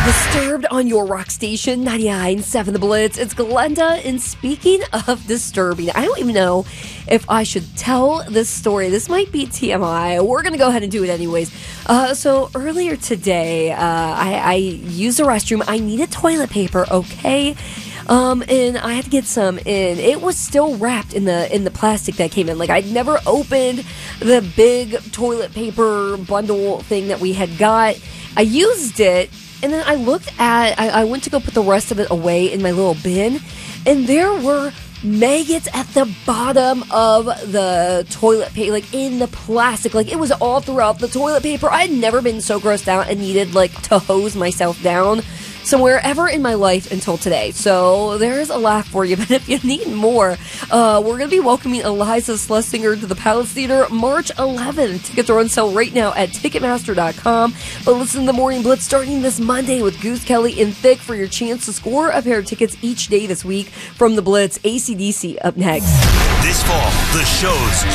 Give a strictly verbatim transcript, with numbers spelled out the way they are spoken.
Disturbed on your rock station, ninety-nine point seven The Blitz. It's Glenda, and speaking of disturbing, I don't even know if I should tell this story. This might be T M I. We're going to go ahead and do it anyways. Uh, so earlier today, uh, I, I used the restroom. I needed toilet paper, okay? Um, and I had to get some, and it was still wrapped in the in the plastic that came in. Like, I'd never opened the big toilet paper bundle thing that we had got. I used it, and then I looked at, I, I went to go put the rest of it away in my little bin, and there were maggots at the bottom of the toilet paper, like in the plastic. Like, it was all throughout the toilet paper. I had never been so grossed out and needed, like, to hose myself down somewhere ever in my life until today. So there's a laugh for you. But if you need more, uh, we're going to be welcoming Iliza Shlesinger to the Palace Theater March eleventh. Tickets are on sale right now at Ticketmaster dot com. But listen to the Morning Blitz starting this Monday with Goose Kelly and Thick for your chance to score a pair of tickets each day this week from the Blitz. A C D C up next. This fall, the show's